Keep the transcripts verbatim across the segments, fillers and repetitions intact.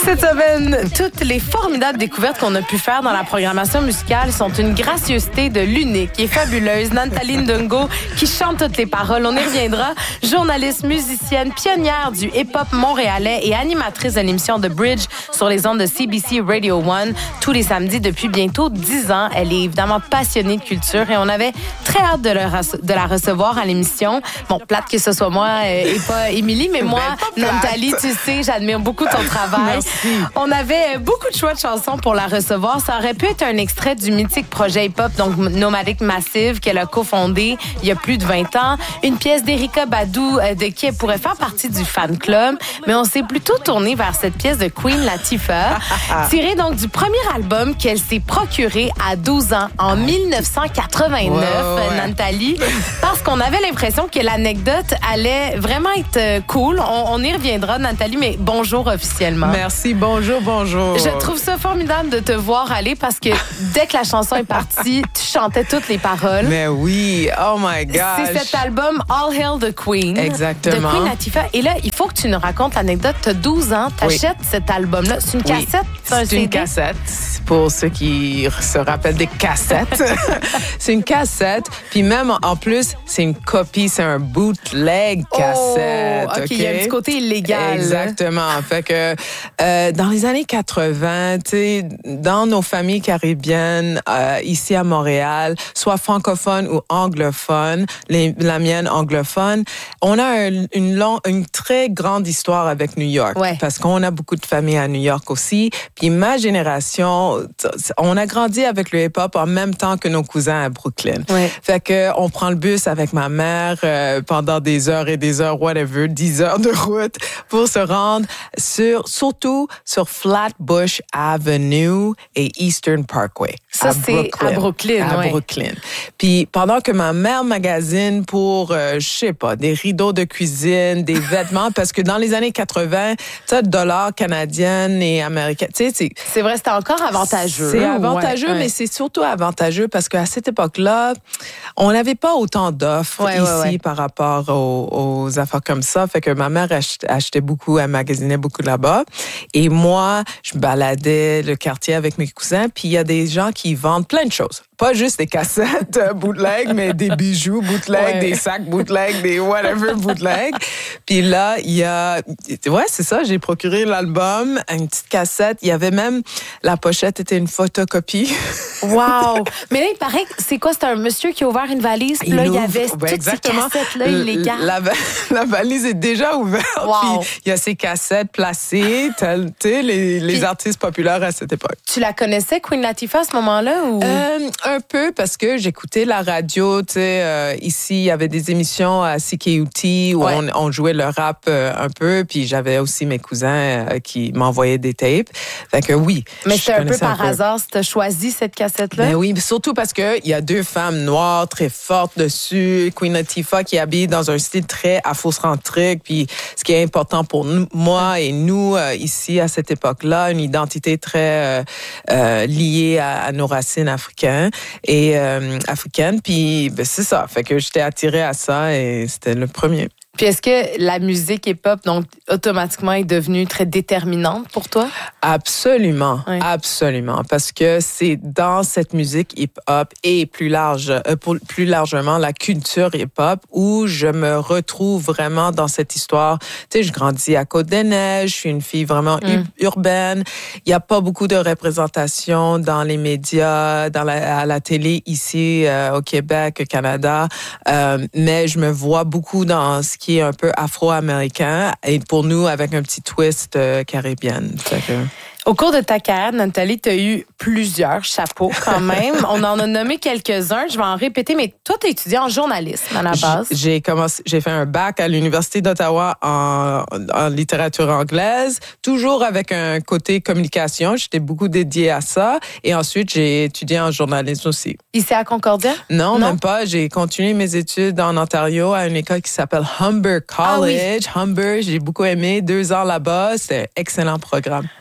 Cette semaine, toutes les formidables découvertes qu'on a pu faire dans la programmation musicale sont une gracieuseté de l'unique et fabuleuse Nathalie Ndongo qui chante toutes les paroles. On y reviendra. Journaliste, musicienne, pionnière du hip-hop montréalais et animatrice de l'émission The Bridge sur les ondes de C B C Radio one tous les samedis depuis bientôt dix ans. Elle est évidemment passionnée de culture et on avait très hâte de, le, de la recevoir à l'émission. Bon, plate que ce soit moi et pas Émilie, mais moi, Nathalie, tu sais, j'admire beaucoup ton travail. Merci. On avait beaucoup de choix de chansons pour la recevoir. Ça aurait pu être un extrait du mythique projet hip-hop, donc Nomadic Massive, qu'elle a cofondé il y a plus de vingt ans. Une pièce d'Erykah Badu euh, de qui elle pourrait faire partie du fan club. Mais on s'est plutôt tourné vers cette pièce de Queen Latifah, tirée donc du premier album qu'elle s'est procuré à douze ans, en dix-neuf cent quatre-vingt-neuf, wow, ouais. Nathalie, parce qu'on avait l'impression que l'anecdote allait vraiment être cool. On, on y reviendra, Nathalie, mais bonjour officiellement. Merci, bonjour, bonjour. Je trouve ça formidable de te voir aller parce que dès que la chanson est partie, tu chantais toutes les paroles. Mais oui, oh my gosh. C'est cet album All Hail the Queen. Exactement. De Queen Latifah. Et là, il faut que tu nous racontes l'anecdote. Tu as douze ans, tu achètes oui. cet album-là. C'est une oui. cassette? C'est, un c'est une cassette. Pour ceux qui se rappellent des cassettes. C'est une cassette. Puis même, en plus, c'est une copie, c'est un bootleg cassette. Oh, OK, okay? Il y a un petit côté illégal. Exactement. Fait que euh, dans les années quatre-vingts, tu sais, dans nos familles caribéennes, euh, ici à Montréal, soit francophones ou anglophones, les, la mienne anglophone, on a un, une, long, une très grande histoire avec New York. Ouais. Parce qu'on a beaucoup de familles à New York aussi. Puis ma génération, on a grandi avec le hip-hop en même temps que nos cousins à Brooklyn. Ouais. Fait que on prend le bus avec ma mère euh, pendant des heures et des heures, whatever, dix heures de route pour se rendre sur, surtout sur Flatbush Avenue et Eastern Parkway. Ça, à c'est Brooklyn, à Brooklyn, À ouais. Brooklyn. Puis pendant que ma mère magasine pour, euh, je sais pas, des rideaux de cuisine, des vêtements, parce que dans les années quatre-vingts, tu sais, le dollar canadien et américain, tu sais, c'est... C'est vrai, c'était encore avantageux. C'est avantageux, ouais, mais ouais. c'est surtout avantageux parce qu'à cette époque-là, on n'avait pas autant d'offres ouais, ici ouais, ouais. par rapport aux, aux affaires comme ça. Fait que ma mère achetait, achetait beaucoup, elle magasinait beaucoup là-bas. Et moi, je me baladais le quartier avec mes cousins, puis il y a des gens qui vendent plein de choses. Pas juste des cassettes bootleg, mais des bijoux bootleg, ouais. des sacs bootleg, des whatever bootleg. Puis là, il y a... Ouais, c'est ça, j'ai procuré l'album, une petite cassette. Il y avait même... La pochette était une photocopie. Wow! Mais là, il paraît que c'est quoi? C'est un monsieur qui a ouvert une valise, puis là, il y avait ben, toutes ces cassettes-là illégales. La, la, la valise est déjà ouverte. Wow. Puis il y a ces cassettes placées, tu sais, les, les puis, artistes populaires à cette époque. Tu la connaissais, Queen Latifah, à ce moment-là? Ou? Euh, un peu, parce que j'écoutais la radio, tu sais, euh, ici, il y avait des émissions à C K U T où ouais. on, on jouait le rap euh, un peu, puis j'avais aussi mes cousins euh, qui m'envoyaient des tapes. Fait que oui. Mais c'est un peu par un peu. hasard si tu as choisi cette cassette-là? Ben oui, surtout parce qu'il y a deux femmes noires très fortes dessus. Queen Latifah qui habille dans un style très afrocentrique. Puis ce qui est important pour nous, moi et nous euh, ici à cette époque-là, une identité très euh, euh, liée à, à nos racines africaines et euh, africaines. Puis ben, c'est ça. Fait que j'étais attirée à ça et c'était le premier. Puis est-ce que la musique hip-hop, donc, automatiquement est devenue très déterminante pour toi? Absolument, oui. absolument. Parce que c'est dans cette musique hip-hop et plus large, euh, pour, plus largement la culture hip-hop où je me retrouve vraiment dans cette histoire. Tu sais, je grandis à Côte-des-Neiges, je suis une fille vraiment mm. urbaine. Il n'y a pas beaucoup de représentation dans les médias, dans la, à la télé ici euh, au Québec, au Canada. Euh, mais je me vois beaucoup dans ce qui est un peu afro-américain et pour nous, avec un petit twist euh, caribien. Que... Au cours de ta carrière, Nathalie, tu as eu plusieurs chapeaux quand même. On en a nommé quelques-uns. Je vais en répéter, mais toi, tu as étudié en journalisme à la base. J'ai commencé, j'ai fait un bac à l'Université d'Ottawa en, en littérature anglaise, toujours avec un côté communication. J'étais beaucoup dédiée à ça. Et ensuite, j'ai étudié en journalisme aussi. Ici à Concordia? Non, non, même pas. J'ai continué mes études en Ontario à une école qui s'appelle Humber College. Ah oui. Humber, j'ai beaucoup aimé. Deux ans là-bas. C'était un excellent programme. Donc là,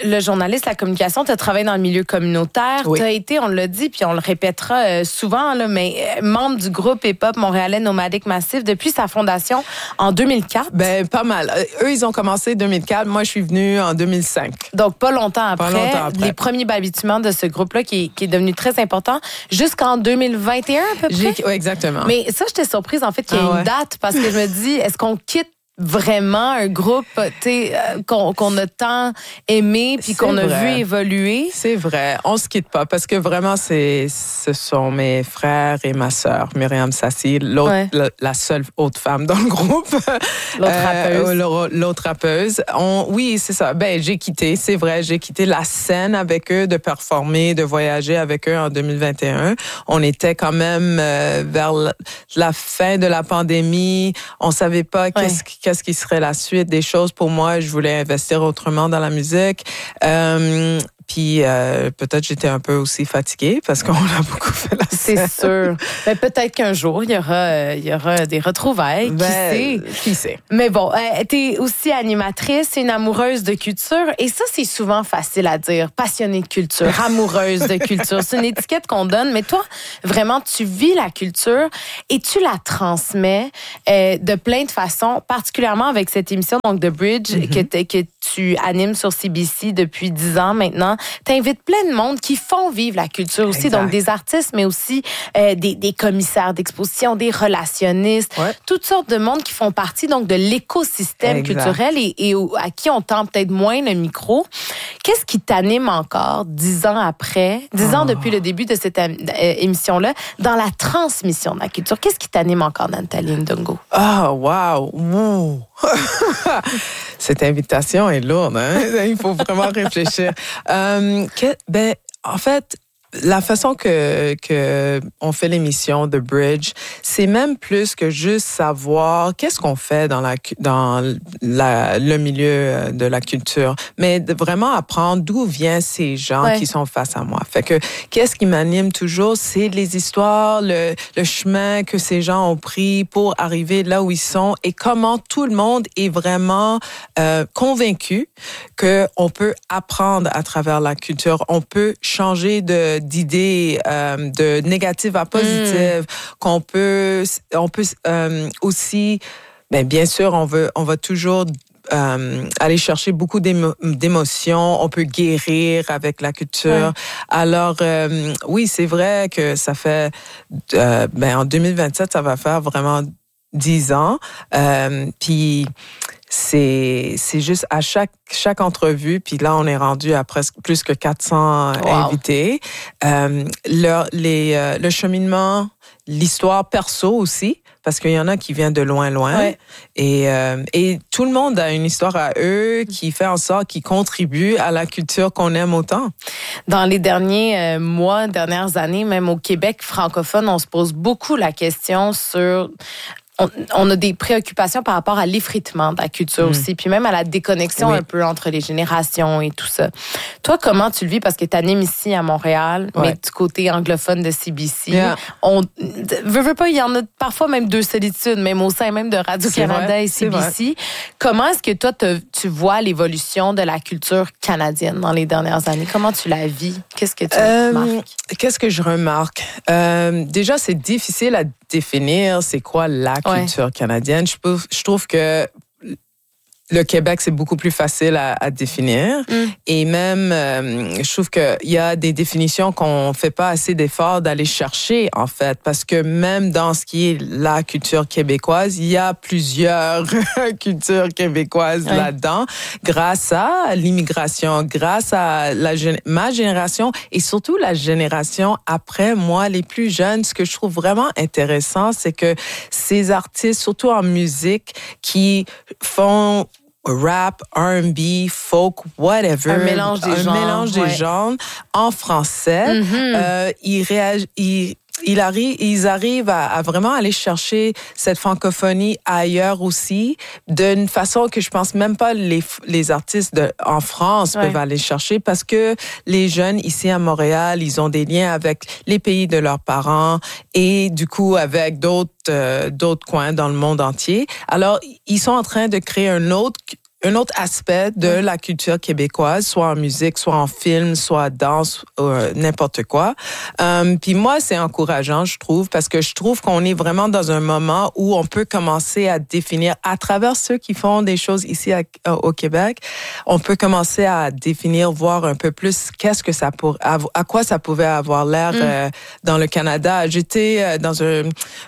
le journaliste, la communication, tu as travaillé dans le milieu communautaire. Oui. Tu as été, on l'a dit, puis on le répétera euh, souvent, là, mais euh, membre du groupe hip-hop montréalais Nomadic Massif depuis sa fondation en deux mille quatre. Ben, pas mal. Euh, eux, ils ont commencé en deux mille quatre. Moi, je suis venue en deux mille cinq. Donc, pas longtemps après. Pas longtemps après. Les premiers balbutiements de ce groupe-là qui, qui est devenu très important jusqu'en deux mille vingt et un à peu près. J'ai, oui, exactement. Mais ça, j'étais surprise, en fait, qu'il y ait Ah ouais. une date parce que je me dis, est-ce qu'on quitte vraiment un groupe euh, qu'on, qu'on a tant aimé puis qu'on a vrai. vu évoluer? C'est vrai, on se quitte pas parce que vraiment c'est ce sont mes frères et ma sœur Myriam Sassi, l'autre Ouais. la, la seule autre femme dans le groupe. L'autre rappeuse. Euh, l'autre, l'autre rappeuse. On, oui, c'est ça. Ben j'ai quitté, c'est vrai, j'ai quitté la scène avec eux, de performer, de voyager avec eux en deux mille vingt et un. On était quand même euh, vers la, la fin de la pandémie, on savait pas Ouais. qu'est-ce qui qu'est-ce qui serait la suite des choses pour moi. Je voulais investir autrement dans la musique. Euh, Puis euh, peut-être j'étais un peu aussi fatiguée parce qu'on a beaucoup fait la C'est scène. sûr. Mais peut-être qu'un jour, il y aura, euh, il y aura des retrouvailles. Ben, qui sait? Qui sait? Mais bon, euh, t'es aussi animatrice, une amoureuse de culture. Et ça, c'est souvent facile à dire. Passionnée de culture, amoureuse de culture. C'est une étiquette qu'on donne. Mais toi, vraiment, tu vis la culture et tu la transmets euh, de plein de façons, particulièrement avec cette émission, donc The Bridge, Mm-hmm. que, t- que tu animes sur C B C depuis dix ans maintenant. T'invites plein de monde qui font vivre la culture aussi. Exact. Donc, des artistes, mais aussi euh, des, des commissaires d'exposition, des relationnistes, Ouais. toutes sortes de monde qui font partie donc de l'écosystème Exact. culturel et, et au- à qui on tend peut-être moins le micro. Qu'est-ce qui t'anime encore dix ans après, dix ans Oh. depuis le début de cette euh, émission-là, dans la transmission de la culture? Qu'est-ce qui t'anime encore, Nathalie Ndongo? Ah, wow! Wow. Cette invitation est lourde, hein? Il faut vraiment réfléchir. Euh, que, ben, en fait, la façon que, que on fait l'émission The Bridge, c'est même plus que juste savoir qu'est-ce qu'on fait dans la dans la, le milieu de la culture, mais de vraiment apprendre d'où viennent ces gens Ouais. qui sont face à moi. Fait que qu'est-ce qui m'anime toujours, c'est les histoires, le, le chemin que ces gens ont pris pour arriver là où ils sont et comment tout le monde est vraiment euh, convaincu que on peut apprendre à travers la culture, on peut changer de d'idées euh, de négatives à positives, mm. qu'on peut on peut euh, aussi ben bien sûr on veut on va toujours Euh, aller chercher beaucoup d'émo- d'émotions, on peut guérir avec la culture. Ouais. Alors euh, oui, c'est vrai que ça fait euh, ben en deux mille vingt-sept, ça va faire vraiment dix ans. Euh, puis c'est c'est juste à chaque chaque entrevue, puis là on est rendu à presque plus que quatre cents wow. invités. Euh, le les euh, le cheminement, l'histoire perso aussi. Parce qu'il y en a qui viennent de loin, loin. Ouais. Et, euh, et tout le monde a une histoire à eux qui fait en sorte qu'ils contribuent à la culture qu'on aime autant. Dans les derniers euh, mois, dernières années, même au Québec francophone, on se pose beaucoup la question sur... On, on a des préoccupations par rapport à l'effritement de la culture mmh. aussi, puis même à la déconnexion oui. un peu entre les générations et tout ça. Toi, comment tu le vis? Parce que tu animes ici à Montréal, ouais. mais du côté anglophone de C B C, yeah. on veut, veut pas, il y en a parfois même deux solitudes, même au sein même de Radio-Canada et C B C. Comment est-ce que toi, tu vois l'évolution de la culture canadienne dans les dernières années? Comment tu la vis? Qu'est-ce que tu euh, remarques? Qu'est-ce que je remarque? Euh, déjà, c'est difficile à définir c'est quoi la culture ouais. canadienne. Je, peux, je trouve que le Québec, c'est beaucoup plus facile à, à définir. Mm. Et même, euh, je trouve qu'il y a des définitions qu'on fait pas assez d'efforts d'aller chercher, en fait. Parce que même dans ce qui est la culture québécoise, il y a plusieurs cultures québécoises ouais. là-dedans. Grâce à l'immigration, grâce à la, ma génération et surtout la génération après moi, les plus jeunes, ce que je trouve vraiment intéressant, c'est que ces artistes, surtout en musique, qui font rap, R and B, folk, whatever. Un mélange des un genres. Un mélange des ouais. genres en français. Mm-hmm. Euh, ils réagissent, ils, ils arrivent, ils arrivent à, à vraiment aller chercher cette francophonie ailleurs aussi, d'une façon que je pense même pas les, les artistes de, en France ouais. peuvent aller chercher parce que les jeunes ici à Montréal, ils ont des liens avec les pays de leurs parents et du coup avec d'autres Euh, d'autres coins dans le monde entier. Alors, ils sont en train de créer un autre un autre aspect de la culture québécoise, soit en musique, soit en film, soit danse, euh, n'importe quoi. Euh, puis moi, c'est encourageant, je trouve, parce que je trouve qu'on est vraiment dans un moment où on peut commencer à définir, à travers ceux qui font des choses ici à, au Québec, on peut commencer à définir, voir un peu plus qu'est-ce que ça pour, à, à quoi ça pouvait avoir l'air mm. euh, dans le Canada. J'étais euh, dans un,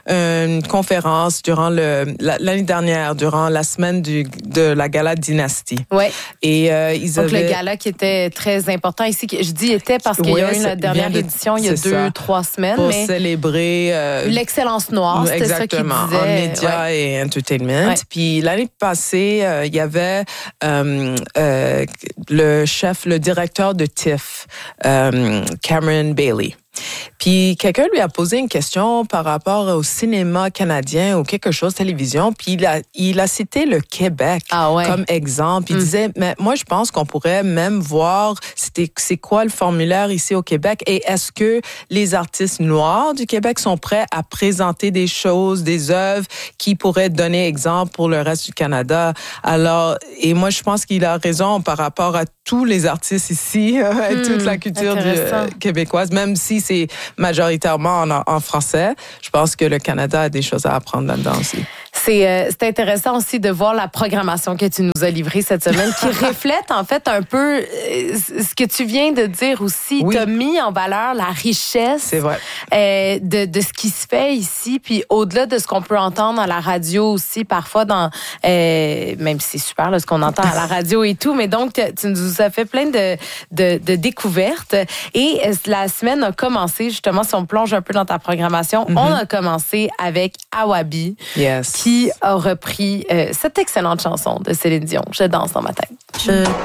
une conférence durant le l'année dernière, durant la semaine du, de la gala Dynastie. Ouais. Et euh, ils Donc avaient... le gala qui était très important ici, je dis était parce qu'il ouais, y a eu la dernière de... édition il y a deux, ça. trois semaines. Pour mais célébrer euh... l'excellence noire, c'était ça qu'ils disaient. En médias ouais. et entertainment. Ouais. Puis l'année passée, euh, il y avait euh, euh, le chef, le directeur de T I F F, euh, Cameron Bailey. Puis quelqu'un lui a posé une question par rapport au cinéma canadien ou quelque chose télévision, puis il a il a cité le Québec ah ouais. comme exemple. Il mm. disait mais moi je pense qu'on pourrait même voir c'était c'est quoi le formulaire ici au Québec et est-ce que les artistes noirs du Québec sont prêts à présenter des choses, des œuvres qui pourraient donner exemple pour le reste du Canada. Alors et moi je pense qu'il a raison par rapport à tous les artistes ici et mm. toute la culture du, euh, québécoise, même si c'est majoritairement en, en français. Je pense que le Canada a des choses à apprendre là-dedans aussi. C'est, euh, c'est intéressant aussi de voir la programmation que tu nous as livrée cette semaine qui reflète en fait un peu euh, ce que tu viens de dire aussi. Oui. Tu as mis en valeur la richesse c'est vrai. Euh, de, de ce qui se fait ici, puis au-delà de ce qu'on peut entendre à la radio aussi, parfois dans... Euh, même si c'est super là, ce qu'on entend à la radio et tout, mais donc tu nous as fait plein de, de, de découvertes. Et la semaine a commencé, justement, si on plonge un peu dans ta programmation, mm-hmm. on a commencé avec Awabi. Yes. Qui a repris euh, cette excellente chanson de Céline Dion, Je danse dans ma tête. Je